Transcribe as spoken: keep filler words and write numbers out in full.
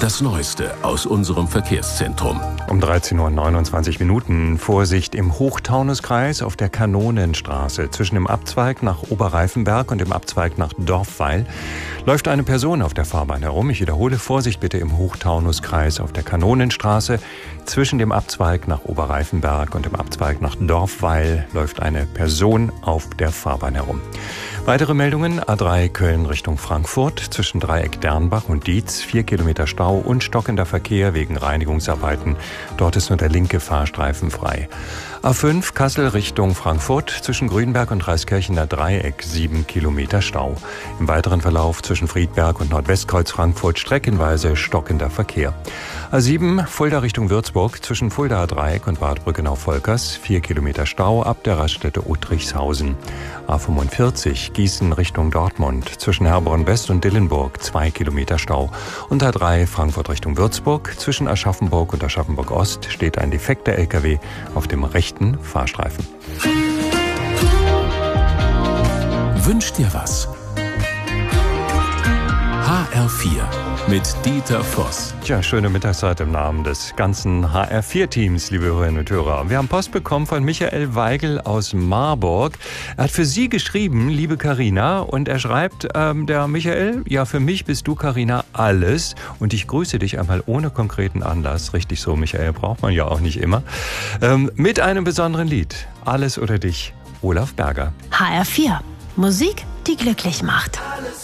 Das Neueste aus unserem Verkehrszentrum. Um dreizehn Uhr neunundzwanzig Minuten. Vorsicht im Hochtaunuskreis auf der Kanonenstraße. Zwischen dem Abzweig nach Oberreifenberg und dem Abzweig nach Dorfweil läuft eine Person auf der Fahrbahn herum. Ich wiederhole, Vorsicht bitte im Hochtaunuskreis auf der Kanonenstraße. Zwischen dem Abzweig nach Oberreifenberg und dem Abzweig nach Dorfweil läuft eine Person auf der Fahrbahn herum. Weitere Meldungen: A drei Köln Richtung Frankfurt, zwischen Dreieck Dernbach und Dietz, vier Kilometer Stau und stockender Verkehr wegen Reinigungsarbeiten. Dort ist nur der linke Fahrstreifen frei. A fünf Kassel Richtung Frankfurt, zwischen Grünberg und Reiskirchener Dreieck, sieben Kilometer Stau. Im weiteren Verlauf zwischen Friedberg und Nordwestkreuz Frankfurt streckenweise stockender Verkehr. A sieben Fulda Richtung Würzburg, zwischen Fuldaer Dreieck und Bad Brückenau-Volkers, vier Kilometer Stau ab der Raststätte Uttrichshausen. A fünfundvierzig Gießen Richtung Dortmund, zwischen Herborn West und Dillenburg, zwei Kilometer Stau. Und A drei Frankfurt Richtung Würzburg, zwischen Aschaffenburg und Aschaffenburg Ost steht ein defekter L K W auf dem rechten Fahrstreifen. Wünsch dir was? H R vier mit Dieter Voss. Tja, schöne Mittagszeit im Namen des ganzen H R vier Teams, liebe Hörerinnen und Hörer. Wir haben Post bekommen von Michael Weigel aus Marburg. Er hat für Sie geschrieben, liebe Carina, und er schreibt, ähm, der Michael, ja, für mich bist du, Carina, alles. Und ich grüße dich einmal ohne konkreten Anlass. Richtig so, Michael, braucht man ja auch nicht immer. Ähm, mit einem besonderen Lied. Alles oder dich, Olaf Berger. H R vier. Musik, die glücklich macht.